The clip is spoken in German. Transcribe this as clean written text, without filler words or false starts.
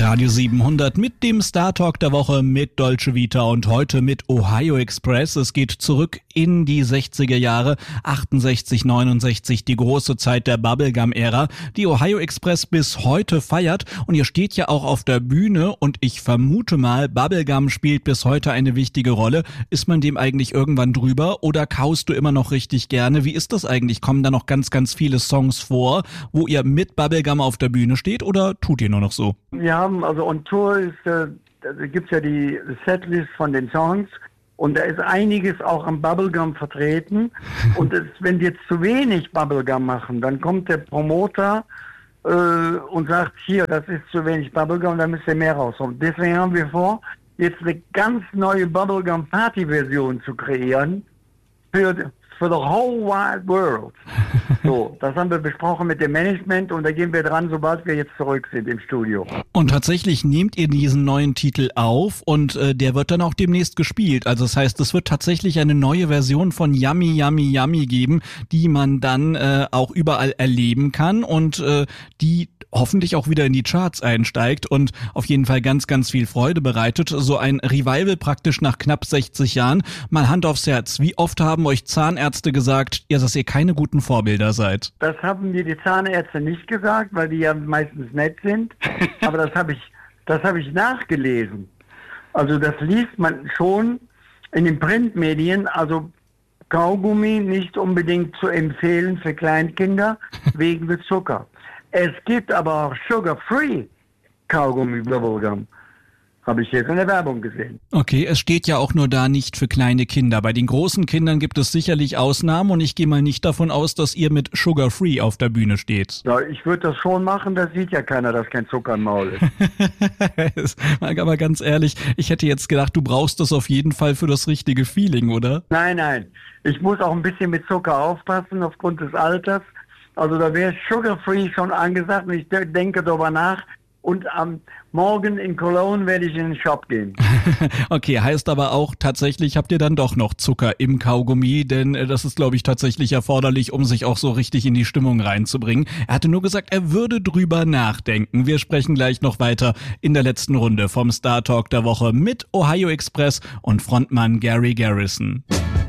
Radio 700 mit dem Star Talk der Woche mit Dolce Vita und heute mit Ohio Express. Es geht zurück in die 60er Jahre, 68, 69, die große Zeit der Bubblegum-Ära, die Ohio Express bis heute feiert. Und ihr steht ja auch auf der Bühne und ich vermute mal, Bubblegum spielt bis heute eine wichtige Rolle. Ist man dem eigentlich irgendwann drüber oder kaust du immer noch richtig gerne? Wie ist das eigentlich? Kommen da noch ganz, ganz viele Songs vor, wo ihr mit Bubblegum auf der Bühne steht oder tut ihr nur noch so? Wir haben, also on Tour gibt's ja die Setlist von den Songs und da ist einiges auch am Bubblegum vertreten. Und wenn wir jetzt zu wenig Bubblegum machen, dann kommt der Promoter und sagt, hier, das ist zu wenig Bubblegum, da müsst ihr mehr rausholen. Deswegen haben wir vor, jetzt eine ganz neue Bubblegum-Party-Version zu kreieren für the whole wide world. So, das haben wir besprochen mit dem Management und da gehen wir dran, sobald wir jetzt zurück sind im Studio. Und tatsächlich nehmt ihr diesen neuen Titel auf und der wird dann auch demnächst gespielt. Also das heißt, es wird tatsächlich eine neue Version von Yummy Yummy Yummy geben, die man dann auch überall erleben kann und die hoffentlich auch wieder in die Charts einsteigt und auf jeden Fall ganz, ganz viel Freude bereitet. So ein Revival praktisch nach knapp 60 Jahren. Mal Hand aufs Herz. Wie oft haben euch Zahnärzte gesagt, ja, dass ihr keine guten Vorbilder seid? Das haben mir die Zahnärzte nicht gesagt, weil die ja meistens nett sind. Aber das habe ich nachgelesen. Also das liest man schon in den Printmedien. Also Kaugummi nicht unbedingt zu empfehlen für Kleinkinder wegen des Zucker. Es gibt aber auch Sugar-Free Kaugummi Bubblegum. Habe ich jetzt in der Werbung gesehen. Okay, es steht ja auch nur da nicht für kleine Kinder. Bei den großen Kindern gibt es sicherlich Ausnahmen und ich gehe mal nicht davon aus, dass ihr mit Sugar-Free auf der Bühne steht. Ja, ich würde das schon machen, das sieht ja keiner, dass kein Zucker im Maul ist. Aber ganz ehrlich, ich hätte jetzt gedacht, du brauchst das auf jeden Fall für das richtige Feeling, oder? Nein. Ich muss auch ein bisschen mit Zucker aufpassen aufgrund des Alters. Also da wäre Sugar-Free schon angesagt und ich denke darüber nach. Und am Morgen in Cologne werde ich in den Shop gehen. Okay, heißt aber auch, tatsächlich habt ihr dann doch noch Zucker im Kaugummi, denn das ist, glaube ich, tatsächlich erforderlich, um sich auch so richtig in die Stimmung reinzubringen. Er hatte nur gesagt, er würde drüber nachdenken. Wir sprechen gleich noch weiter in der letzten Runde vom Star Talk der Woche mit Ohio Express und Frontmann Gary Garrison.